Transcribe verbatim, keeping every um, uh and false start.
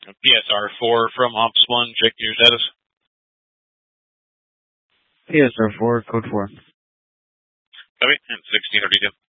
P S R four from Ops one, check your status. P S R four, code four. Copy, and sixteen thirty-two.